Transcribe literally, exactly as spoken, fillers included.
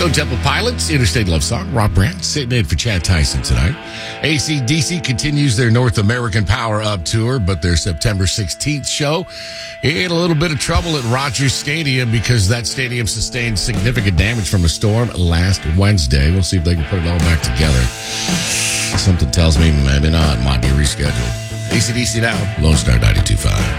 Stone Temple Pilots, Interstate Love Song, Rock Brand, sitting in for Chad Tyson tonight. A C D C continues their North American Power Up Tour, but their September sixteenth show in a little bit of trouble at Rogers Stadium because that stadium sustained significant damage from a storm last Wednesday. We'll see if they can put it all back together. Something tells me maybe not. Might be rescheduled. A C D C now, Lone Star ninety-two point five.